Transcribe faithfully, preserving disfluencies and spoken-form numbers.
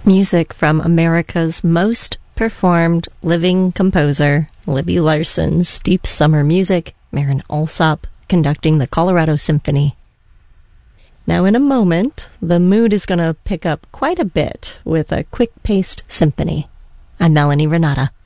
Music from America's most performed living composer, Libby Larson's Deep Summer Music, Marin Alsop conducting the Colorado Symphony. Now in a moment, the mood is going to pick up quite a bit with a quick-paced symphony. I'm Melanie Renata.